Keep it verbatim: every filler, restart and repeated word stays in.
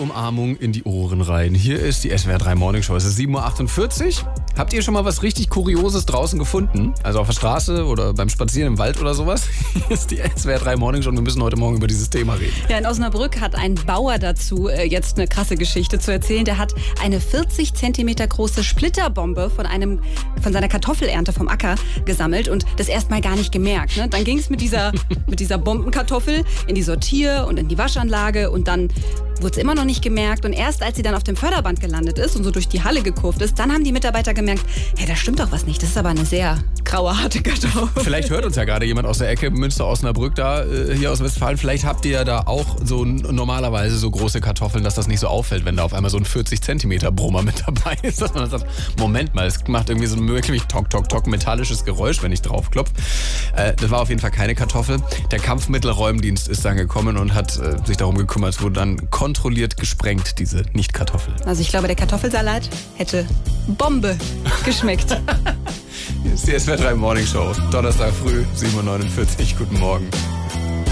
Umarmung in die Ohren rein. Hier ist die S W R drei Morning Show. Es ist sieben Uhr achtundvierzig. Habt ihr schon mal was richtig Kurioses draußen gefunden? Also auf der Straße oder beim Spazieren im Wald oder sowas? Hier ist die S W R drei Morning Show und wir müssen heute Morgen über dieses Thema reden. Ja, in Osnabrück hat ein Bauer dazu äh, jetzt eine krasse Geschichte zu erzählen. Der hat eine vierzig Zentimeter große Splitterbombe von einem von seiner Kartoffelernte vom Acker gesammelt und das erstmal gar nicht gemerkt. Ne? Dann ging es mit dieser, mit dieser Bombenkartoffel in die Sortier- und in die Waschanlage und dann wurde es immer noch nicht gemerkt. Und erst als sie dann auf dem Förderband gelandet ist und so durch die Halle gekurvt ist, dann haben die Mitarbeiter gemerkt, hey, da stimmt doch was nicht. Das ist aber eine sehr graue, harte Kartoffel. Vielleicht hört uns ja gerade jemand aus der Ecke Münster-Osnabrück da, äh, hier aus Westfalen. Vielleicht habt ihr ja da auch so normalerweise so große Kartoffeln, dass das nicht so auffällt, wenn da auf einmal so ein vierzig Zentimeter Brummer mit dabei ist. Dass man sagt, Moment mal, es macht irgendwie so ein wirklich tok, tok, tok metallisches Geräusch, wenn ich draufklopfe. Äh, das war auf jeden Fall keine Kartoffel. Der Kampfmittelräumdienst ist dann gekommen und hat äh, sich darum gekümmert. Es wurde dann kontrolliert gesprengt, diese Nicht-Kartoffel. Also ich glaube, der Kartoffelsalat hätte Bombe geschmeckt. Hier ist die S W R drei Morning Show. Donnerstag früh, sieben Uhr neunundvierzig. Guten Morgen.